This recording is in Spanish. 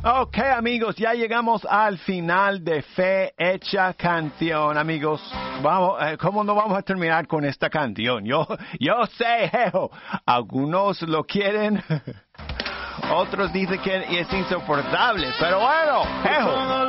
Ok, amigos, ya llegamos al final de Fe Hecha Canción, amigos. Vamos, ¿cómo no vamos a terminar con esta canción? Yo sé, jejo, algunos lo quieren, otros dicen que es insoportable, pero bueno, jejo.